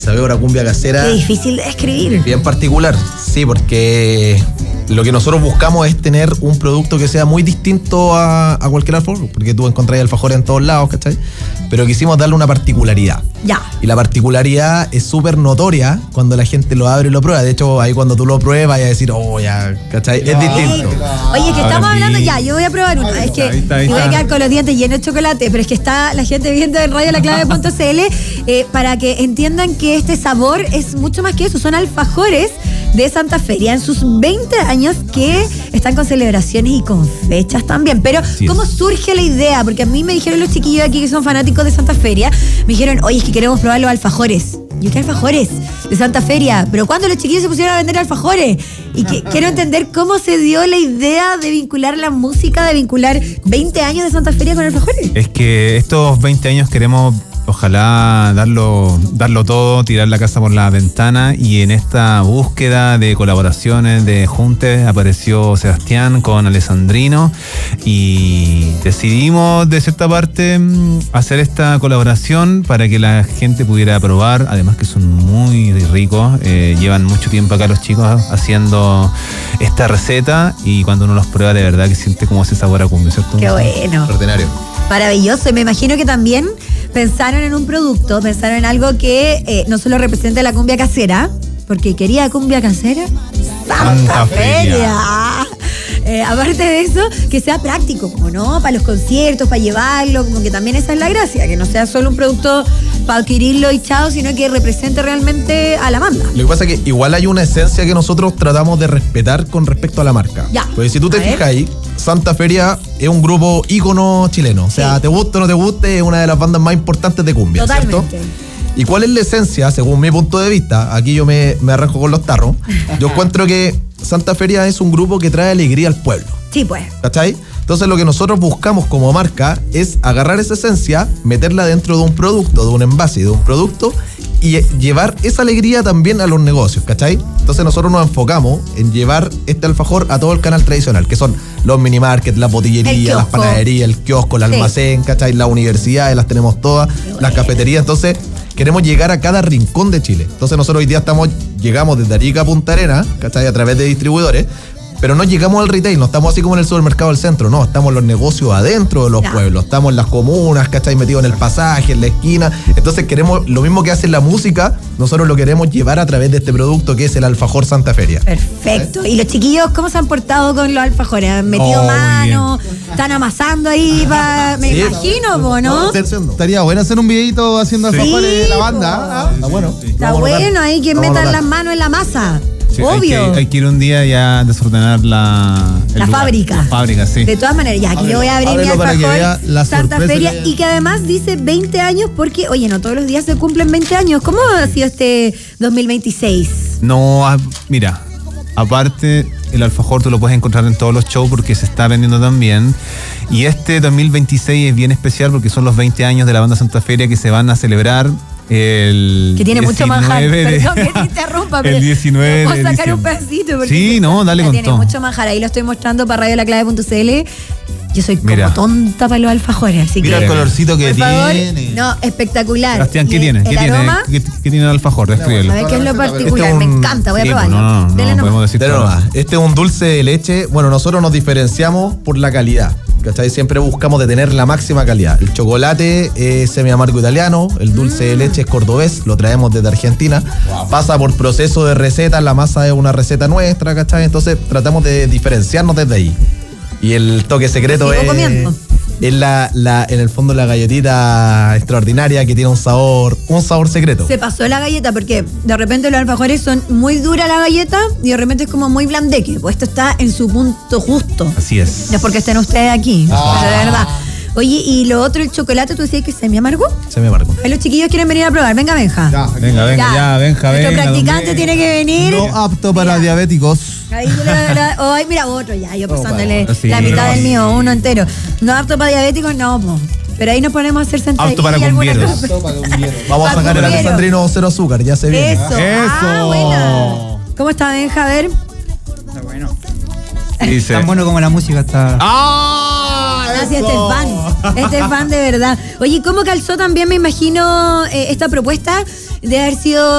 ¿Sabes? Una cumbia casera. Qué difícil de escribir. Bien particular, sí, porque lo que nosotros buscamos es tener un producto que sea muy distinto a cualquier alfajor, porque tú encontrás alfajores en todos lados, ¿cachai? Pero quisimos darle una particularidad. Ya. Y la particularidad es súper notoria cuando la gente lo abre y lo prueba. De hecho, ahí cuando tú lo pruebas, vayas a decir, oh, ya, ¿cachai? Es distinto. Oye, que estamos hablando ya, yo voy a probar uno. Es que ahí me voy a quedar con los dientes llenos de chocolate, pero es que está la gente viendo en radiolaclave.cl para que entiendan que este sabor es mucho más que eso. Son alfajores de Santa Feria en sus 20 años que están con celebraciones y con fechas también. Pero, ¿cómo surge la idea? Porque a mí me dijeron los chiquillos aquí que son fanáticos de Santa Feria, me dijeron, oye, es que queremos probar los alfajores. Yo, ¿qué alfajores? De Santa Feria. ¿Pero cuándo los chiquillos se pusieron a vender alfajores? Y quiero entender cómo se dio la idea de vincular la música, de vincular 20 años de Santa Feria con alfajores. Es que estos 20 años queremos, ojalá, darlo todo, tirar la casa por la ventana, y en esta búsqueda de colaboraciones, de juntes, apareció Sebastián con Alessandrino y decidimos de cierta parte hacer esta colaboración para que la gente pudiera probar, además que son muy ricos, llevan mucho tiempo acá los chicos haciendo esta receta, y cuando uno los prueba de verdad que siente como ese sabor a cumbia, ¿cierto? Qué bueno. Ordinario. Maravilloso. Y me imagino que también pensaron en un producto, pensaron en algo que no solo represente la cumbia casera, porque quería cumbia casera, Santa Feria. Aparte de eso, que sea práctico, como no, para los conciertos, para llevarlo, como que también esa es la gracia, que no sea solo un producto para adquirirlo y chao, sino que represente realmente a la banda. Lo que pasa es que igual hay una esencia que nosotros tratamos de respetar con respecto a la marca. Ya. Pues si tú te fijas ahí, Santa Feria es un grupo ícono chileno. O sea, te guste o no te guste, es una de las bandas más importantes de cumbia, Totalmente. ¿cierto? ¿Y cuál es la esencia, según mi punto de vista? Aquí yo me arranco con los tarros. Yo encuentro que Santa Feria es un grupo que trae alegría al pueblo. Sí, pues. ¿Cachai? Entonces lo que nosotros buscamos como marca es agarrar esa esencia, meterla dentro de un producto, de un envase, de un producto, y llevar esa alegría también a los negocios, ¿cachai? Entonces nosotros nos enfocamos en llevar este alfajor a todo el canal tradicional, que son los mini markets, las botillerías, las panaderías, el kiosco, el almacén, ¿cachai? Las universidades las tenemos todas, las cafeterías. Entonces queremos llegar a cada rincón de Chile. Entonces nosotros hoy día llegamos desde Arica a Punta Arenas, ¿cachai? A través de distribuidores, pero no llegamos al retail, no estamos así como en el supermercado del centro, no, estamos en los negocios adentro de los pueblos, estamos en las comunas, ¿cachai? Metidos en el pasaje, en la esquina. Entonces queremos, lo mismo que hace la música, nosotros lo queremos llevar a través de este producto que es el alfajor Santa Feria. Perfecto. ¿Y los chiquillos cómo se han portado con los alfajores? ¿Han metido mano? ¿Están amasando ahí? Me imagino, ¿no? Estaría bueno hacer un videito haciendo alfajores de la banda. Está bueno. Está bueno ahí que metan las manos en la masa. Sí, obvio. Hay que ir un día ya a desordenar la fábrica. La fábrica, sí. De todas maneras, ya aquí yo voy a abrir mi alfajor Santa Feria, y que además dice 20 años porque, oye, no todos los días se cumplen 20 años. ¿Cómo ha sido este 2026? No, mira, aparte el alfajor tú lo puedes encontrar en todos los shows porque se está vendiendo también. Y este 2026 es bien especial porque son los 20 años de la banda Santa Feria que se van a celebrar que tiene mucho manjar. Perdón que te interrumpa, pero el 19 puedo sacar de un pedacito. Sí, no, dale con tiene todo. Tiene mucho manjar. Ahí lo estoy mostrando para radiolaclave.cl. Yo soy como tonta para los alfajores, así mira que... el colorcito que tiene. No, espectacular. Sebastián, ¿qué tiene? ¿Qué aroma? tiene el alfajor? Descríbelo. A ver qué es lo particular. Me encanta, voy a Sí, probarlo. no podemos decir Pero todo. este es un dulce de leche. Bueno, nosotros nos diferenciamos por la calidad, ¿cachai? Siempre buscamos de tener la máxima calidad. El chocolate es semi-amargo italiano, el dulce de leche es cordobés, lo traemos desde Argentina. Pasa por proceso de receta, la masa es una receta nuestra, ¿cachai? Entonces tratamos de diferenciarnos desde ahí. Y el toque secreto es en el fondo la galletita extraordinaria que tiene un sabor secreto. Se pasó la galleta porque de repente los alfajores son muy dura la galleta y de repente es como muy blandeque. Pues esto está en su punto justo. Así es. No es porque estén ustedes aquí, pero de verdad. Oye, y lo otro, el chocolate, ¿tú decías que es semi-amargo? Semi-amargo. Ahí los chiquillos quieren venir a probar. Venga, Benja. Venga, Benja. Nuestro practicante tiene que venir. No apto para diabéticos. Ahí, mira, otro ya. Yo pasándole sí, la mitad del mío, uno entero. No apto para diabéticos, no, po. Pero ahí nos ponemos a hacer sentadillas. Apto para cumbieros. Vamos a sacar el alessandrino cero azúcar, ya se viene. Eso. Ah, buena. ¿Cómo está, Benja? A ver. Está bueno. Dice. Tan bueno como la música está. ¡Ah! sí, este es fan de verdad. Oye, ¿cómo calzó también, me imagino, esta propuesta de haber sido